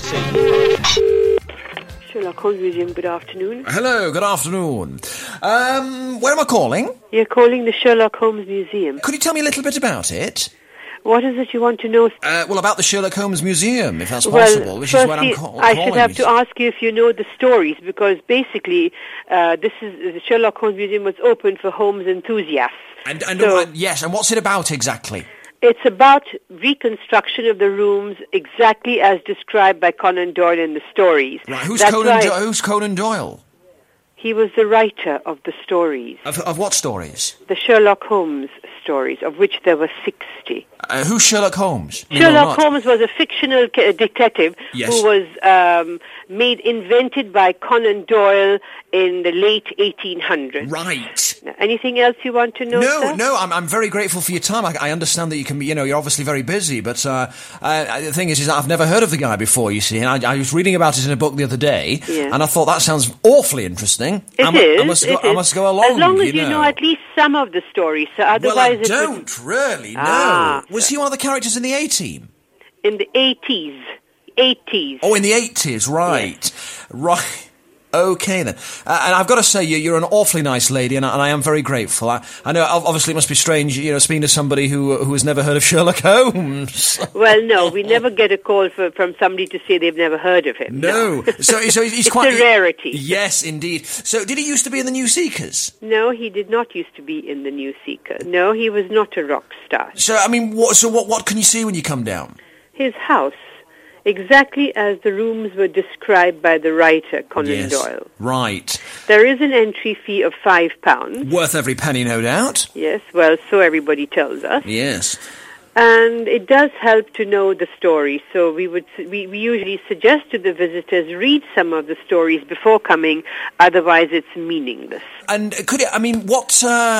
Sherlock Holmes Museum, good afternoon. Hello, good afternoon. Where am I calling? You're calling the Sherlock Holmes Museum. Could you tell me a little bit about it? What is it you want to know? Well, about the Sherlock Holmes Museum, if that's possible, which is what I'm calling. I should have to ask you if you know the stories, because basically, the Sherlock Holmes Museum was open for Holmes enthusiasts. Yes, and what's it about exactly? It's about reconstruction of the rooms exactly as described by Conan Doyle in the stories. Right, who's Conan Doyle? He was the writer of the stories. Of what stories? The Sherlock Holmes stories, of which there were 60. Who's Sherlock Holmes? Sherlock Holmes was a fictional detective who was invented by Conan Doyle in the late 1800s. Right. Anything else you want to know, sir? No, I'm very grateful for your time. I understand that you can be, you're obviously very busy, but the thing is that I've never heard of the guy before, you see, and I was reading about it in a book the other day, and I thought that sounds awfully interesting. I must go along, as long as you know at least some of the stories, so otherwise well, I don't really know. Was he one of the characters in the A-Team? In the 80s. 80s. Oh, in the 80s, right. Yes. Right. Okay, then. And I've got to say, you're an awfully nice lady, and I am very grateful. I know, obviously, it must be strange, speaking to somebody who has never heard of Sherlock Holmes. Well, no, we never get a call from somebody to say they've never heard of him. No. So he's it's quite... It's a rarity. Yes, indeed. So did he used to be in the New Seekers? No, he did not used to be in the New Seekers. No, he was not a rock star. So, I mean, what can you see when you come down? His house. Exactly as the rooms were described by the writer, Conan Doyle. Right. There is an entry fee of £5. Worth every penny, no doubt. Yes, well, so everybody tells us. Yes. And it does help to know the story, so we usually suggest to the visitors read some of the stories before coming, otherwise it's meaningless. And what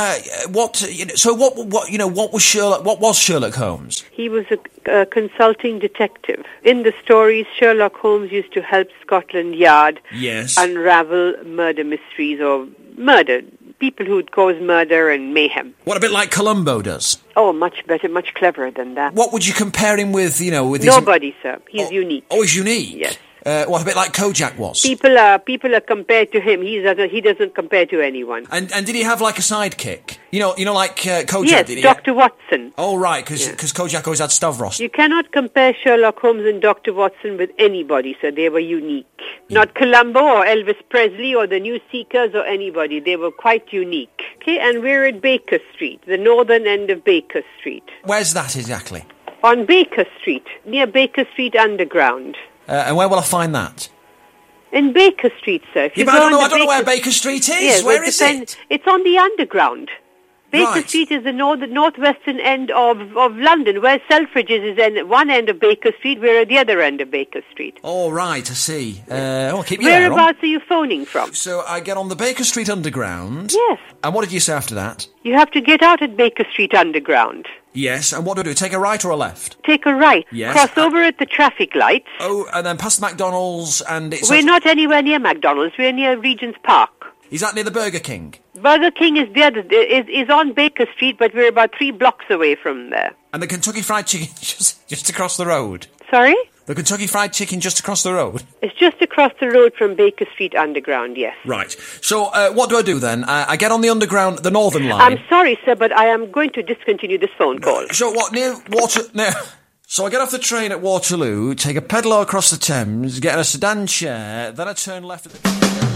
was Sherlock Holmes? He was a consulting detective. In the stories, Sherlock Holmes used to help Scotland Yard unravel murder mysteries or people who would cause murder and mayhem. What, a bit like Columbo does? Oh, much better, much cleverer than that. What would you compare him with, with Nobody, sir. He's unique. Oh, he's unique? Yes. What, a bit like Kojak was? People are compared to him. He doesn't compare to anyone. And did he have like a sidekick? Like Kojak? Yes, Dr. Watson. Oh, right, because Kojak always had Stavros. You cannot compare Sherlock Holmes and Dr. Watson with anybody, sir. They were unique. Yeah. Not Columbo or Elvis Presley or the New Seekers or anybody. They were quite unique. Okay, and we're at Baker Street, the northern end of Baker Street. Where's that exactly? On Baker Street, near Baker Street Underground. And where will I find that? In Baker Street, sir. I don't know where Baker Street is. Yes, where is it? It's on the Underground. Baker Street is the northwestern end of London, where Selfridges is at one end of Baker Street, we're at the other end of Baker Street. Oh, right, I see. I'll keep you there. Whereabouts are you phoning from? So I get on the Baker Street Underground. Yes. And what did you say after that? You have to get out at Baker Street Underground. Yes, and what do I do? Take a right or a left? Take a right. Yes. Cross over at the traffic lights. Oh, and then past McDonald's and it's... We're not anywhere near McDonald's. We're near Regent's Park. Is that near the Burger King? Burger King is is on Baker Street, but we're about 3 blocks away from there. And the Kentucky Fried Chicken just across the road? Sorry? The Kentucky Fried Chicken just across the road? It's just across the road from Baker Street Underground, yes. Right. So what do I do then? I get on the Underground, the Northern Line. I'm sorry, sir, but I am going to discontinue this phone call. So what, near Water... So I get off the train at Waterloo, take a pedalo across the Thames, get in a sedan chair, then I turn left at the...